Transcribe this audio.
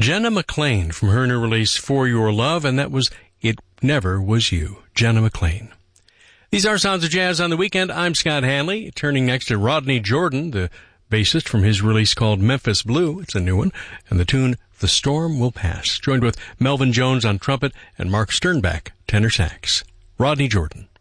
Jenna McLean from her new release For Your Love, and that was It Never Was You, Jenna McLean. These are Sounds of Jazz on the Weekend. I'm Scott Hanley. Turning next to Rodney Jordan, the bassist from his release called Memphis Blue. It's a new one. And the tune The Storm Will Pass, joined with Melvin Jones on trumpet and Mark Sternbach, tenor sax. Rodney Jordan.